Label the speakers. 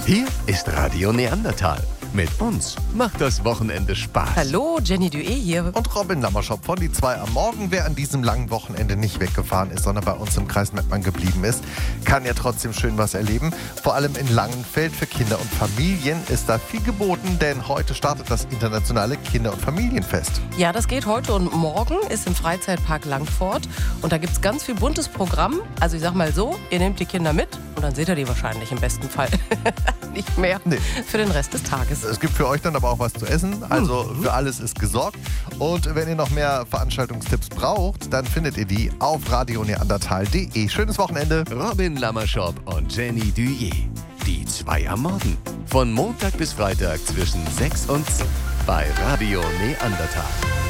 Speaker 1: Hier ist Radio Neandertal. Mit uns macht das Wochenende Spaß.
Speaker 2: Hallo, Jenny Dué hier.
Speaker 3: Und Robin Lammerschop von die 2 am Morgen. Wer an diesem langen Wochenende nicht weggefahren ist, sondern bei uns im Kreis Mettmann geblieben ist, kann ja trotzdem schön was erleben. Vor allem in Langenfeld für Kinder und Familien ist da viel geboten, denn heute startet das internationale Kinder- und Familienfest.
Speaker 2: Ja, das geht heute und morgen, ist im Freizeitpark Langfort. Und da gibt es ganz viel buntes Programm. Also ich sag mal so, ihr nehmt die Kinder mit und dann seht ihr die wahrscheinlich im besten Fall nicht mehr für den Rest des Tages.
Speaker 3: Es gibt für euch dann aber auch was zu essen, also für alles ist gesorgt. Und wenn ihr noch mehr Veranstaltungstipps braucht, dann findet ihr die auf radioneandertal.de. Schönes Wochenende.
Speaker 1: Robin Lammerschop und Jenny Dué. Die 2 am Morgen. Von Montag bis Freitag zwischen 6 und 10 bei Radio Neandertal.